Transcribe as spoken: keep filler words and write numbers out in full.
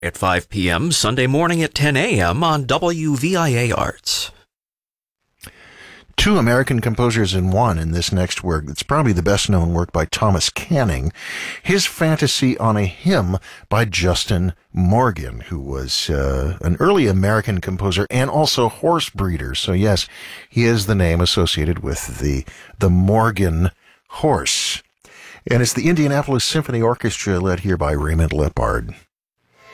At five p.m. Sunday morning at ten a.m. on W V I A Arts. Two American composers in one in this next work. It's probably the best-known work by Thomas Canning. His Fantasy on a Hymn by Justin Morgan, who was uh, an early American composer and also horse breeder. So yes, he is the name associated with the the Morgan horse. And it's the Indianapolis Symphony Orchestra led here by Raymond Lepard.